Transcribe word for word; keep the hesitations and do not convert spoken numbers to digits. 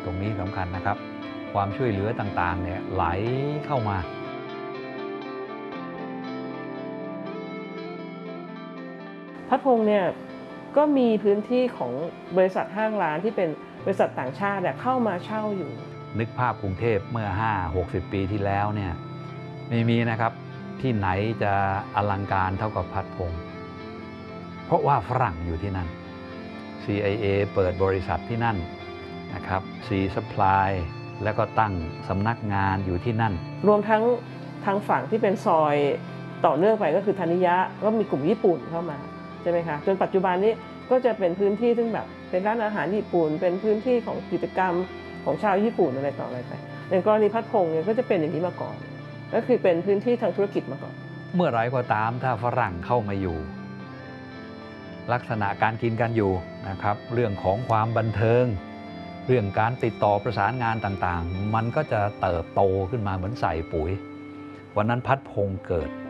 ตรงนี้สำคัญนะครับความช่วยเหลือต่างๆเนี่ยไหลเข้ามาพัดพงษ์เนี่ยก็มีพื้นที่ของบริษัทห้างร้านที่เป็นบริษัทต่างชาติเข้ามาเช่าอยู่นึกภาพกรุงเทพเมื่อ ห้าหกสิบ ปีที่แล้วเนี่ยไม่มีนะครับที่ไหนจะอลังการเท่ากับพัดพงษ์เพราะว่าฝรั่งอยู่ที่นั่น ซี ไอ เอ เปิดบริษัทที่นั่นนะครับ C Supply แล้วก็ตั้งสำนักงานอยู่ที่นั่นรวมทั้งทางฝั่งที่เป็นซอยต่อเนื่องไปก็คือธนิยะก็มีกลุ่มญี่ปุ่นเข้ามาใช่ไหมคะจนปัจจุบันนี้ก็จะเป็นพื้นที่ซึ่งแบบเป็นร้านอาหารญี่ปุ่นเป็นพื้นที่ของกิจกรรมของชาวญี่ปุ่นอะไรต่ออะไรไปในกรณีพัดพงษ์เนี่ยก็จะเป็นอย่างนี้มาก่อนก็คือเป็นพื้นที่ทางธุรกิจมาก่อนเมื่อไรก็ตามถ้าฝรั่งเข้ามาอยู่ลักษณะการกินกันอยู่นะครับเรื่องของความบันเทิงเรื่องการติดต่อประสานงานต่างๆมันก็จะเติบโตขึ้นมาเหมือนใส่ปุ๋ยวันนั้นพัดพงษ์เกิด